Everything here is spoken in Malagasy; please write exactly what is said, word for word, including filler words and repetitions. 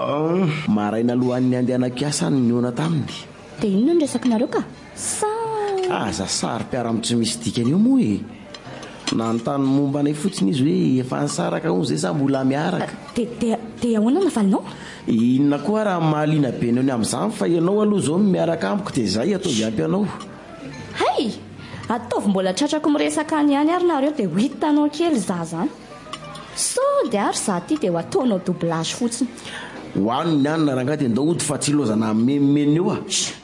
maraina alohan'ny andehanam-piasa ny ona taminy. Dia inona ny resakinareo ka? Sa aza sary mpiara tsy misy dikany io moa e. Nanontany momba anay fotsiny izy hoe efa ansaraka hono izay sa mbola miaraka. Dia dia ahoana navalinao? Inona koa raha mahaliana be anao ny amin'izany fa ianao aloha izao miaraka amiko dia izay atao iampy anao. Hay! Ataovy mbola tratrako miresaka ny ihany ary nareo dia ho hitanao kely za zany. Sao dia ary za ty dia ho ataonao doublage fotsiny. Ho an'ny anina rangahy dia ndao ody fa tsy lozana mememena eo a.